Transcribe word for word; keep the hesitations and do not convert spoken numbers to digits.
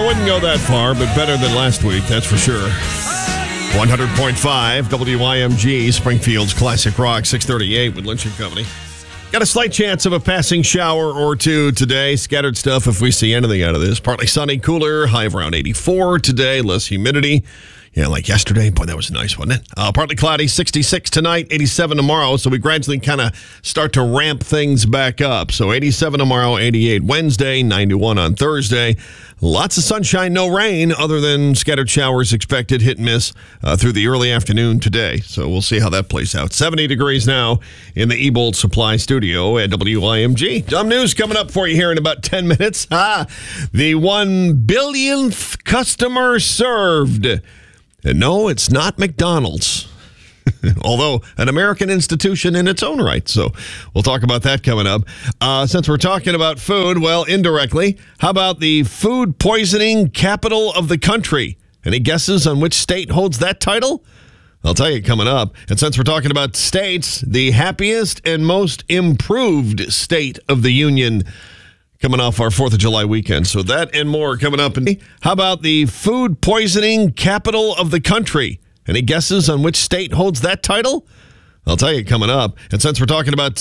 wouldn't go that far, but better than last week, that's for sure. one hundred point five W I M G, Springfield's Classic Rock, six thirty-eight with Lynch and Company. Got a slight chance of a passing shower or two today. Scattered stuff if we see anything out of this. Partly sunny, cooler, high of around eighty-four today, less humidity. Yeah, like yesterday. Boy, that was nice, wasn't it? Uh, partly cloudy, sixty-six tonight, eighty-seven tomorrow. So we gradually kind of start to ramp things back up. So eighty-seven tomorrow, eighty-eight Wednesday, ninety-one on Thursday. Lots of sunshine, no rain, other than scattered showers expected, hit and miss uh, through the early afternoon today. So we'll see how that plays out. seventy degrees now in the Ebold Supply Studio at W I M G. Dumb news coming up for you here in about ten minutes. Ah, the one billionth customer served. And no, it's not McDonald's, although an American institution in its own right. So we'll talk about that coming up. Uh, since we're talking about food, well, indirectly, how about the food poisoning capital of the country? Any guesses on which state holds that title? I'll tell you coming up. And since we're talking about states, the happiest and most improved state of the union coming off our fourth of July weekend. So that and more coming up. And how about the food poisoning capital of the country? Any guesses on which state holds that title? I'll tell you coming up. And since we're talking about